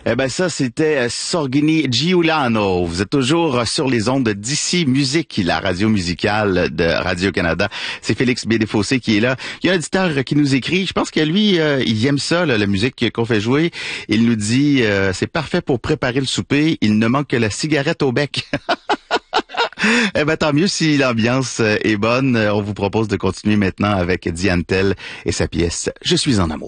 Eh ben ça, c'était Sorghini Giuliano. Vous êtes toujours sur les ondes d'ici Musique, la radio musicale de Radio-Canada. C'est Félix Bédéfossé qui est là. Il y a un auditeur qui nous écrit. Je pense que lui, il aime ça, là, la musique qu'on fait jouer. Il nous dit, c'est parfait pour préparer le souper. Il ne manque que la cigarette au bec. Eh ben tant mieux si l'ambiance est bonne. On vous propose de continuer maintenant avec Diane Tell et sa pièce « Je suis en amour ».